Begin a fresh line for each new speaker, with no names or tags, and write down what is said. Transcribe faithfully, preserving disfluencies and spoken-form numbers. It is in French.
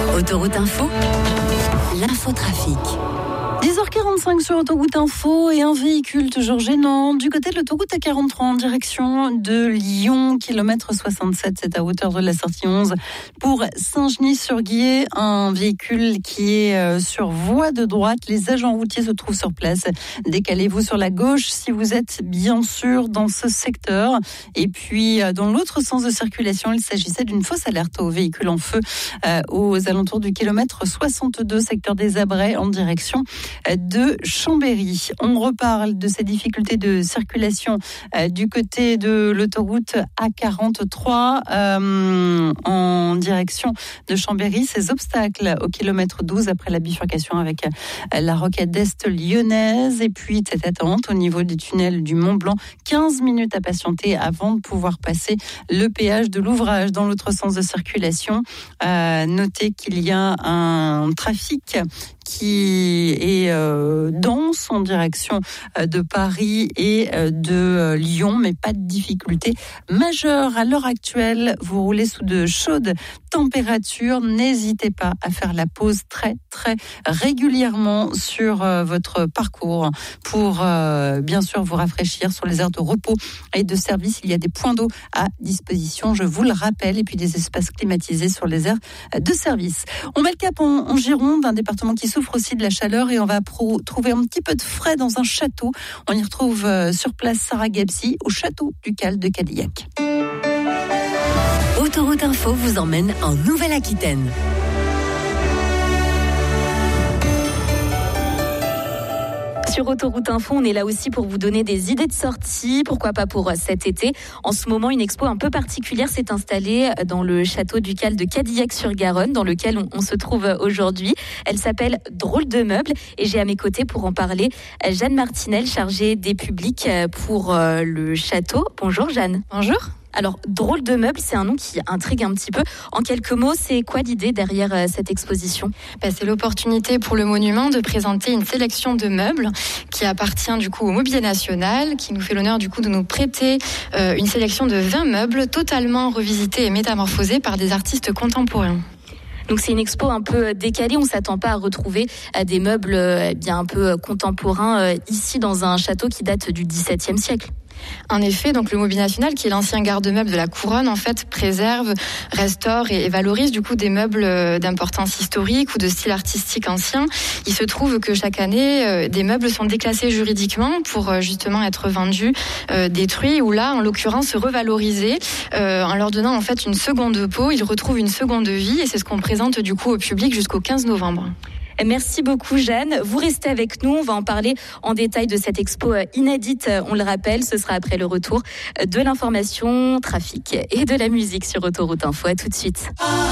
Autoroute Info, l'infotrafic.
dix heures quarante-cinq sur Autoroute Info et un véhicule toujours gênant du côté de l'autoroute A quarante-trois en direction de Lyon, kilomètre soixante-sept, c'est à hauteur de la sortie onze pour Saint-Genis-sur-Guiers, un véhicule qui est sur voie de droite. Les agents routiers se trouvent sur place. Décalez-vous sur la gauche si vous êtes bien sûr dans ce secteur. Et puis dans l'autre sens de circulation, il s'agissait d'une fausse alerte au véhicule en feu euh, aux alentours du kilomètre soixante-deux, secteur des Abrais en direction de Chambéry. On reparle de ces difficultés de circulation euh, du côté de l'autoroute A quarante-trois euh, en direction de Chambéry. Ces obstacles au kilomètre douze après la bifurcation avec euh, la rocade est lyonnaise. Et puis tête attente au niveau du tunnel du Mont Blanc. quinze minutes à patienter avant de pouvoir passer le péage de l'ouvrage dans l'autre sens de circulation. Euh, notez qu'il y a un trafic qui est euh, dense en direction euh, de Paris et euh, de euh, Lyon, mais pas de difficulté majeure. À l'heure actuelle, vous roulez sous de chaudes températures. N'hésitez pas à faire la pause très, très régulièrement sur euh, votre parcours pour, euh, bien sûr, vous rafraîchir sur les aires de repos et de service. Il y a des points d'eau à disposition, je vous le rappelle, et puis des espaces climatisés sur les aires de service. On met le cap en, en Gironde, un département qui souffre aussi de la chaleur, et on va pro- trouver un petit peu de frais dans un château. On y retrouve euh, sur place Sarah Gabsi au château ducal de Cadillac.
Autoroute Info vous emmène en Nouvelle-Aquitaine.
Sur Autoroute Info, on est là aussi pour vous donner des idées de sortie, pourquoi pas pour cet été. En ce moment, une expo un peu particulière s'est installée dans le château ducal de Cadillac-sur-Garonne, dans lequel on, on se trouve aujourd'hui. Elle s'appelle Drôle de meubles, et j'ai à mes côtés pour en parler Jeanne Martinel, chargée des publics pour le château. Bonjour Jeanne.
Bonjour.
Alors, Drôle de meubles, c'est un nom qui intrigue un petit peu. En quelques mots, c'est quoi l'idée derrière euh, cette exposition ?
Ben, c'est l'opportunité pour le monument de présenter une sélection de meubles qui appartient du coup au Mobilier National, qui nous fait l'honneur du coup de nous prêter euh, une sélection de vingt meubles totalement revisités et métamorphosés par des artistes contemporains.
Donc c'est une expo un peu décalée, on ne s'attend pas à retrouver des meubles eh bien un peu contemporains ici dans un château qui date du dix-septième siècle.
En effet, donc le Mobilier National, qui est l'ancien garde-meuble de la couronne, en fait, préserve, restaure et valorise du coup des meubles d'importance historique ou de style artistique ancien. Il se trouve que chaque année, des meubles sont déclassés juridiquement pour justement être vendus, euh, détruits, ou là, en l'occurrence, revalorisés, euh, en leur donnant en fait une seconde peau. Ils retrouvent une seconde vie, et c'est ce qu'on présente du coup au public jusqu'au quinze novembre.
Merci beaucoup Jeanne. Vous restez avec nous, on va en parler en détail de cette expo inédite, on le rappelle, ce sera après le retour de l'information trafic et de la musique sur Autoroute Info. À tout de suite.